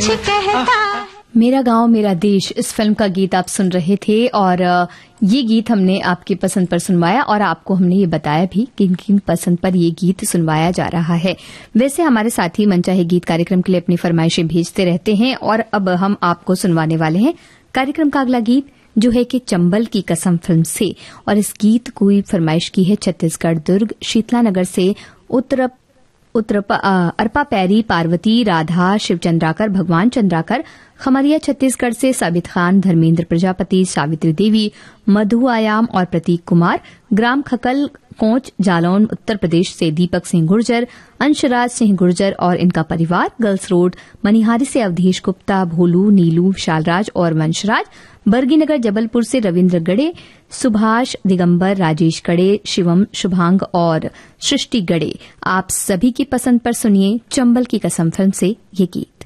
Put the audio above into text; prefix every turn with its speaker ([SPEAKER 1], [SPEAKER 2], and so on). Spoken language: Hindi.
[SPEAKER 1] कुछ कहता।
[SPEAKER 2] मेरा गांव मेरा देश इस फिल्म का गीत आप सुन रहे थे और ये गीत हमने आपकी पसंद पर सुनवाया और आपको हमने ये बताया भी कि किन पसंद पर ये गीत सुनवाया जा रहा है। वैसे हमारे साथी मनचाहे गीत कार्यक्रम के लिए अपनी फरमाइशें भेजते रहते हैं और अब हम आपको सुनवाने वाले हैं कार्यक्रम का अगला गीत, जो है कि चंबल की कसम फिल्म से। और इस गीत को फरमाइश की है छत्तीसगढ़ दुर्ग शीतलानगर से अरपा पैरी, पार्वती, राधा, शिवचंद्राकर, भगवान चंद्राकर, खमरिया छत्तीसगढ़ से साबित खान, धर्मेंद्र प्रजापति, सावित्री देवी, मधु आयाम और प्रतीक कुमार, ग्राम खकल कोंच जालौन उत्तर प्रदेश से दीपक सिंह गुर्जर, अंशराज सिंह गुर्जर और इनका परिवार, गर्ल्स रोड मनिहारी से अवधेश गुप्ता, भोलू, नीलू, विशालराज और वंशराज, बरगीनगर जबलपुर से रविन्द्र गड़े, सुभाष, दिगंबर, राजेश गड़े, शिवम, शुभांग और सृष्टि गड़े। आप सभी की पसंद पर सुनिए चंबल की कसम फिल्म से ये गीत।